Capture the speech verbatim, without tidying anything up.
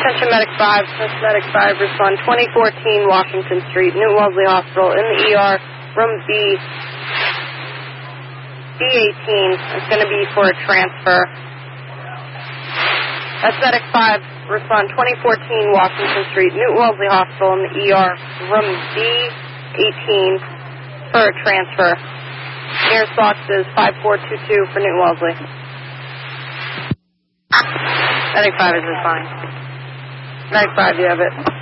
Attention Medic five, this is Medic five, respond twenty fourteen Washington Street, New Wellesley Hospital, in the E R, room B, B eighteen. It's going to be for a transfer. That's Medic five, respond twenty fourteen Washington Street, New Wellesley Hospital, in the E R, room B eighteen, for a transfer. Nearest box is five four two two for New Wellesley. Medic five is responding. Medic five, you have it.